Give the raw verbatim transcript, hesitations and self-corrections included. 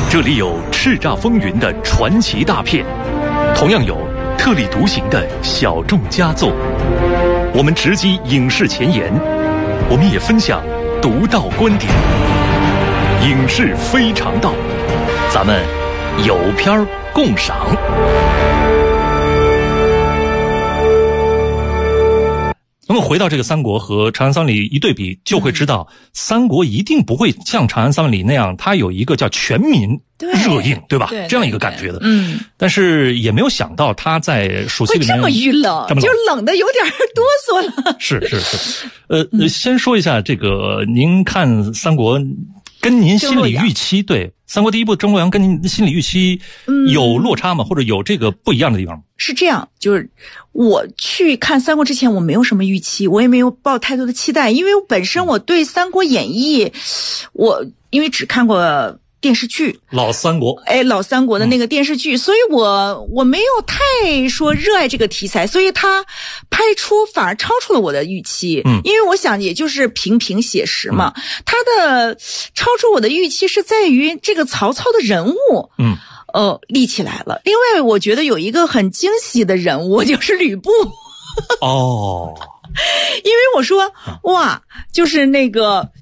这里有叱咤风云的传奇大片，同样有特立独行的小众佳作。我们直击影视前沿，我们也分享独到观点。影视非常道，咱们有片儿共赏。那么回到这个三国和长安三万里一对比，就会知道三国一定不会像长安三万里那样，它有一个叫全民热映， 对, 对吧？对对对，这样一个感觉的。嗯，但是也没有想到他在暑期里面会这么遇冷，就冷的有点哆嗦了。 是是是，呃，嗯、先说一下这个，您看三国跟您心理预期，对三国第一部征洛阳跟您心理预期有落差吗？嗯、或者有这个不一样的地方吗？ 是这样，就是我去看三国之前，我没有什么预期，我也没有抱太多的期待，因为我本身我对三国演义，我因为只看过电视剧， 老三国， 哎，老三国的那个电视剧，嗯、所以我我没有太说热爱这个题材，所以他拍出反而超出了我的预期。嗯，因为我想也就是平平写实嘛，嗯、他的超出我的预期是在于这个曹操的人物，嗯，呃，立起来了。另外，我觉得有一个很惊喜的人物就是吕布。 哦。 因为我说哇，就是那个